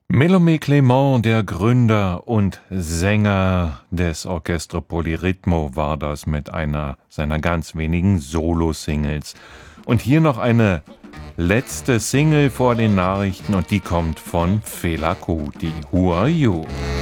Melomé Clément, der Gründer und Sänger des Orchestre Polyrhythmo, war das mit einer seiner ganz wenigen Solo-Singles. Und hier noch eine letzte Single vor den Nachrichten und die kommt von Fela Kuti. Who are you?